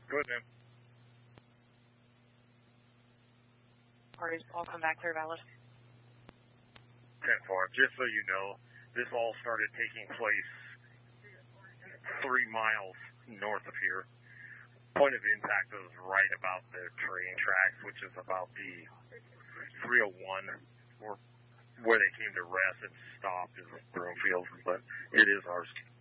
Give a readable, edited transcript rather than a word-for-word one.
Good, man. Parties all come back clear valid. 10-4. Just so you know, this all started taking place 3 miles north of here. Point of impact was right about the train tracks, which is about the 301, where they came to rest and stopped in Broomfield, but it is ours.